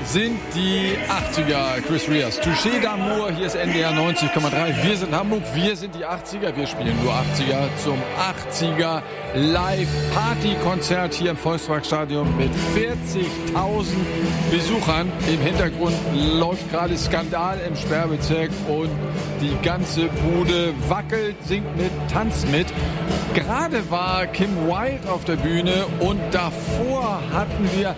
sind die 80er. Chris Rias, Touché d'amour, hier ist NDR 90,3. Wir sind Hamburg, wir sind die 80er. Wir spielen nur 80er zum 80er Live-Party-Konzert hier im Volksparkstadion mit 40.000 Besuchern. Im Hintergrund läuft gerade Skandal im Sperrbezirk und die ganze Bude wackelt, singt mit, tanzt mit. Gerade war Kim Wilde auf der Bühne und davor hatten wir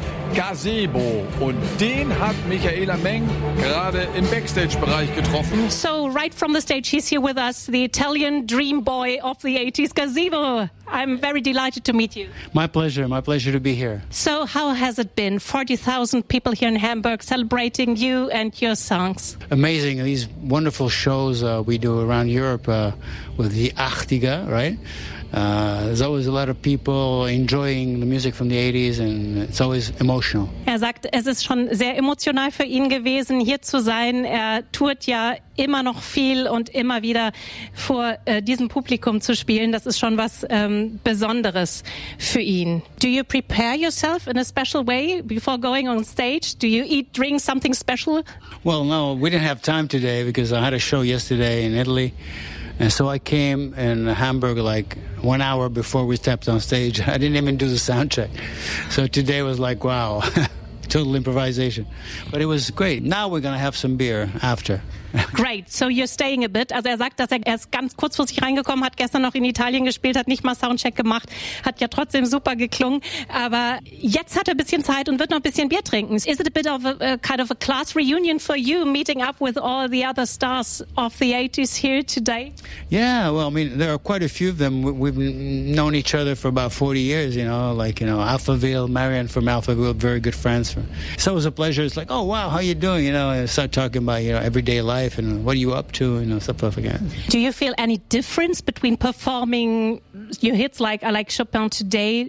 Gazebo und den hat Michaela Meng gerade im Backstage-Bereich getroffen. So right from the stage, he's here with us, the Italian dream boy of the 80s, Gazebo. I'm very delighted to meet you. My pleasure to be here. So how has it been? 40,000 people here in Hamburg celebrating you and your songs. Amazing, these wonderful shows we do around Europe with the 80er, right? There's always a lot of people enjoying the music from the 80s and it's always emotional. Er sagt, es ist schon sehr emotional für ihn gewesen, hier zu sein. Er tourt ja immer noch viel und immer wieder vor diesem Publikum zu spielen. Das ist schon was Besonderes für ihn. Do you prepare yourself in a special way before going on stage? Do you eat, drink something special? Well, no, we didn't have time today because I had a show yesterday in Italy. And so I came in Hamburg like 1 hour before we stepped on stage. I didn't even do the sound check. So today was like, wow, total improvisation. But it was great. Now we're going to have some beer after. Great, so you're staying a bit. Also er sagt, dass er erst ganz kurzfristig reingekommen hat, gestern noch in Italien gespielt, hat nicht mal Soundcheck gemacht, hat ja trotzdem super geklungen. Aber jetzt hat er ein bisschen Zeit und wird noch ein bisschen Bier trinken. Is it a bit of a kind of a class reunion for you, meeting up with all the other stars of the 80s here today? Yeah, well, I mean, there are quite a few of them. We've known each other for about 40 years, Alphaville, Marianne from Alphaville, very good friends. So it was a pleasure. It's like, oh, wow, how you doing? I start talking about, everyday life. And what are you up to, stuff like that. Do you feel any difference between performing your hits like I Like Chopin today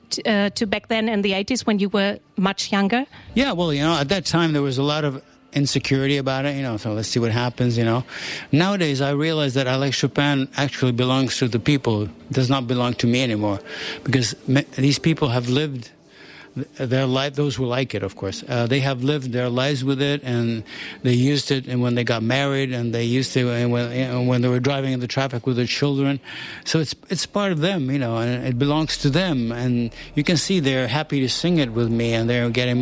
to back then in the 80s when you were much younger? Yeah, well, at that time there was a lot of insecurity about it, so let's see what happens, Nowadays I realize that I Like Chopin actually belongs to the people. It does not belong to me anymore because these people have lived their life, those who like it, of course, they have lived their lives with it, and they used it, and when they got married, and they used to, and when they were driving in the traffic with their children. So it's part of them, and it belongs to them, and you can see they're happy to sing it with me, and they're getting